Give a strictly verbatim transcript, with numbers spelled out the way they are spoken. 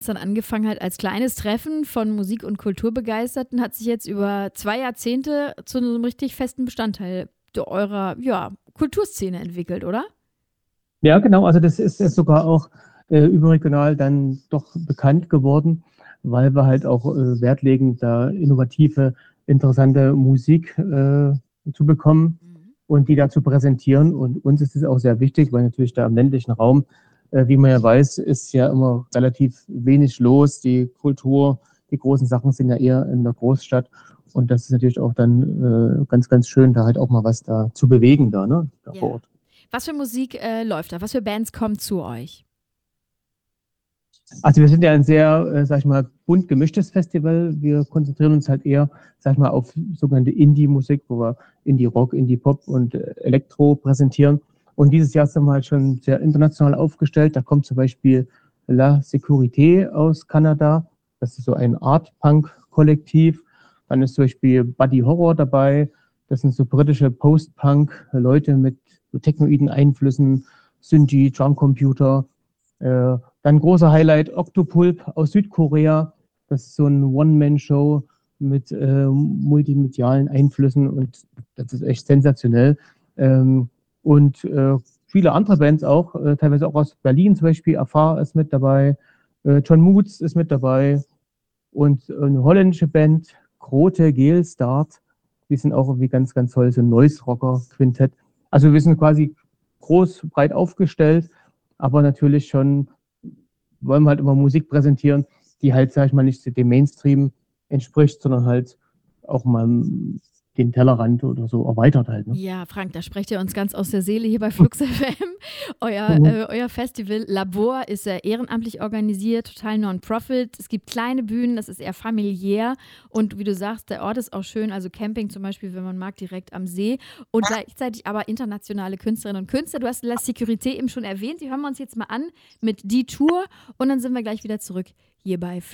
dann angefangen hat als kleines Treffen von Musik und Kulturbegeisterten, hat sich jetzt über zwei Jahrzehnte zu einem richtig festen Bestandteil de eurer, ja, Kulturszene entwickelt, oder? Ja, genau. Also das ist jetzt sogar auch äh, überregional dann doch bekannt geworden, weil wir halt auch äh, Wert legen, da innovative, interessante Musik äh, zu bekommen Mhm. und die da zu präsentieren. Und uns ist es auch sehr wichtig, weil natürlich da im ländlichen Raum, äh, wie man ja weiß, ist ja immer relativ wenig los. Die Kultur, die großen Sachen sind ja eher in der Großstadt. Und das ist natürlich auch dann äh, ganz, ganz schön, da halt auch mal was da zu bewegen da, ne, da vor Ja. Ort. Was für Musik äh, läuft da? Was für Bands kommen zu euch? Also wir sind ja ein sehr, äh, sag ich mal, bunt gemischtes Festival. Wir konzentrieren uns halt eher, sag ich mal, auf sogenannte Indie-Musik, wo wir Indie-Rock, Indie-Pop und äh, Elektro präsentieren. Und dieses Jahr sind wir halt schon sehr international aufgestellt. Da kommt zum Beispiel La Sécurité aus Kanada. Das ist so ein Art-Punk-Kollektiv. Dann ist zum Beispiel Buddy Horror dabei. Das sind so britische Post-Punk-Leute mit so technoiden Einflüssen, Synthie, Drumcomputer. Äh, dann großer Highlight Octopulp aus Südkorea. Das ist so ein One-Man-Show mit äh, multimedialen Einflüssen und das ist echt sensationell. Ähm, und äh, viele andere Bands auch, äh, teilweise auch aus Berlin zum Beispiel. Afar ist mit dabei, äh, John Moods ist mit dabei und eine holländische Band, Grote Geelstart. Die sind auch irgendwie ganz, ganz toll, so ein Noise-Rocker-Quintett. Also wir sind quasi groß, breit aufgestellt, aber natürlich schon wollen wir halt immer Musik präsentieren, die halt, sag ich mal, nicht dem Mainstream entspricht, sondern halt auch mal den Tellerrand oder so erweitert halt. Ne? Ja, Frank, da sprecht ihr uns ganz aus der Seele hier bei Flux F M. Euer, Mhm. äh, euer Festival Labor ist äh, ehrenamtlich organisiert, total Non-Profit. Es gibt kleine Bühnen, das ist eher familiär. Und wie du sagst, der Ort ist auch schön, also Camping zum Beispiel, wenn man mag, direkt am See. Und gleichzeitig aber internationale Künstlerinnen und Künstler. Du hast La Sécurité eben schon erwähnt. Die hören wir uns jetzt mal an mit Die Tour. Und dann sind wir gleich wieder zurück hier bei